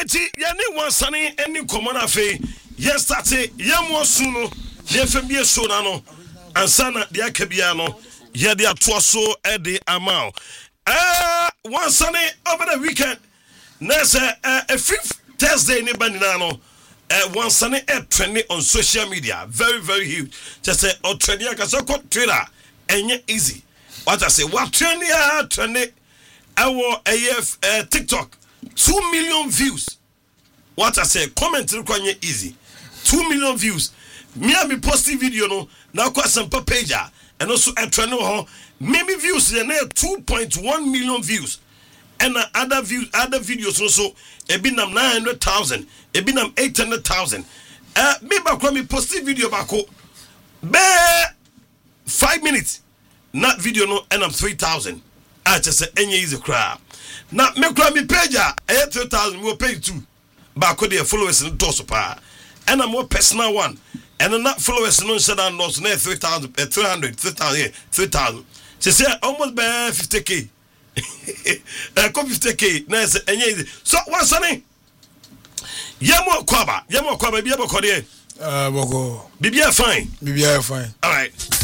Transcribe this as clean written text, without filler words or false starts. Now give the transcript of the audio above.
eti ye ni wansane eni komona fe ye start ye mo su no ye fam ye so na no ansana de akabia no ye de ato so e de amount wansane over the weekend na say a fifth Thursday ni banina no wansane trending on social media very very huge just say or trending akasa ko Twitter enye easy what I say what trending TikTok 2 million views. What I say, comment require easy. 2 million views. Me and me posting video no now quite some page and also a trend maybe views they 2.1 million views. And other videos also a bit 900,000, a bit 800,000. Me back me posting video back be 5 minutes. Not video no and I'm 3,000. I just say any easy crap. Now me cry me page I 3,000 we will pay 2. But could the followers in the pa and a more personal one. And I'm not followers no said on lost 3,000 300 3,000. She said almost by 50k. Come 50k. Nice and easy. So what's sonny? Yamo kwaba be able to Boko. Bibia fine. Bibia fine. All right.